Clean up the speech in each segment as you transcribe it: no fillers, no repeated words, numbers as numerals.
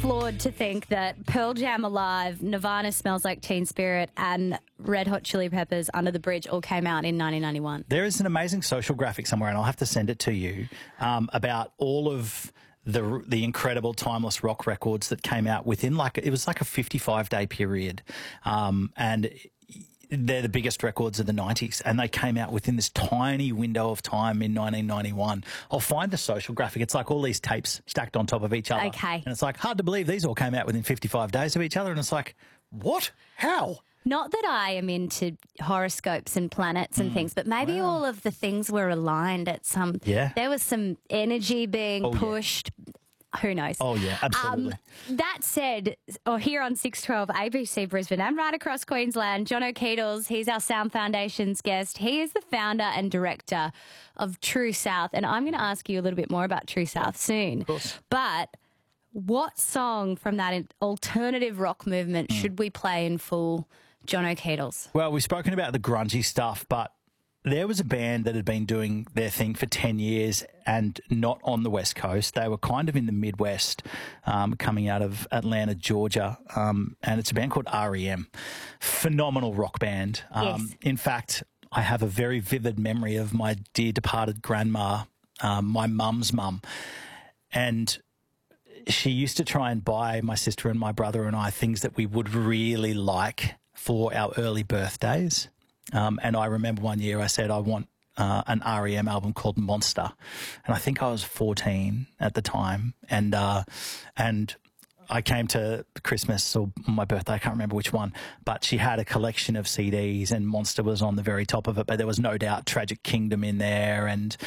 flawed to think that Pearl Jam Alive, Nirvana Smells Like Teen Spirit, and Red Hot Chili Peppers Under the Bridge all came out in 1991. There is an amazing social graphic somewhere, and I'll have to send it to you, about all of the incredible timeless rock records that came out within it was like a 55-day period, and they're the biggest records of the 90s, and they came out within this tiny window of time in 1991. I'll find the social graphic. It's like all these tapes stacked on top of each other. Okay. And it's like hard to believe these all came out within 55 days of each other, and it's like, what? How? Not that I am into horoscopes and planets and things, but maybe all of the things were aligned at some... Yeah. There was some energy being pushed. Who knows? Oh, yeah, absolutely. That said, here on 612 ABC Brisbane and right across Queensland, John O'Keedles, he's our Sound Foundation's guest. He is the founder and director of True South, and I'm going to ask you a little bit more about True South soon. Of course. But what song from that alternative rock movement should we play in full, John O'Keedles? Well, we've spoken about the grungy stuff, but there was a band that had been doing their thing for 10 years and not on the West Coast. They were kind of in the Midwest, coming out of Atlanta, Georgia, and it's a band called REM. Phenomenal rock band. Yes. In fact, I have a very vivid memory of my dear departed grandma, my mum's mum, and she used to try and buy my sister and my brother and I things that we would really like for our early birthdays. And I remember one year I said, I want an REM album called Monster. And I think I was 14 at the time. And I came to Christmas or my birthday, I can't remember which one, but she had a collection of CDs and Monster was on the very top of it. But there was no doubt Tragic Kingdom in there. And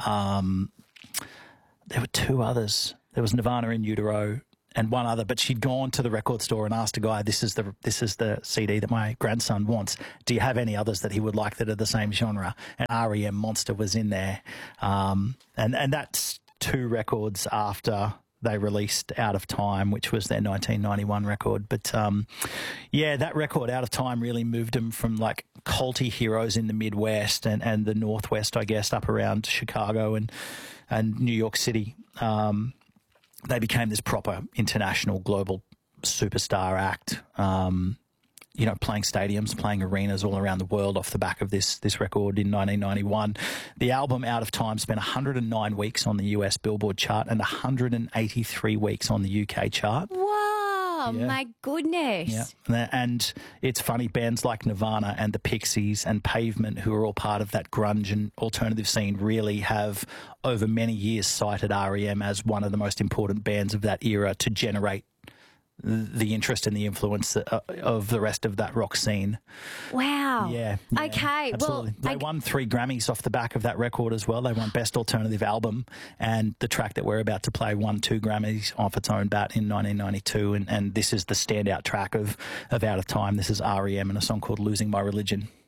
there were two others. There was Nirvana in Utero and one other, but she'd gone to the record store and asked a guy, this is the CD that my grandson wants. Do you have any others that he would like that are the same genre? And REM Monster was in there. And that's two records after they released Out of Time, which was their 1991 record. But, yeah, that record, Out of Time, really moved them from like culty heroes in the Midwest and the Northwest, I guess, up around Chicago and New York City. They became this proper international global superstar act, playing stadiums, playing arenas all around the world off the back of this record in 1991. The album Out of Time spent 109 weeks on the US Billboard chart and 183 weeks on the UK chart. Wow, Yeah. my goodness. Yeah. And it's funny, bands like Nirvana and the Pixies and Pavement, who are all part of that grunge and alternative scene, really have over many years cited REM as one of the most important bands of that era to generate the interest and the influence of the rest of that rock scene. Wow. Yeah. Okay. Absolutely. Well, they won 3 Grammys off the back of that record as well. They won Best Alternative Album, and the track that we're about to play won 2 Grammys off its own bat in 1992, and this is the standout track of Out of Time. This is REM and a song called Losing My Religion.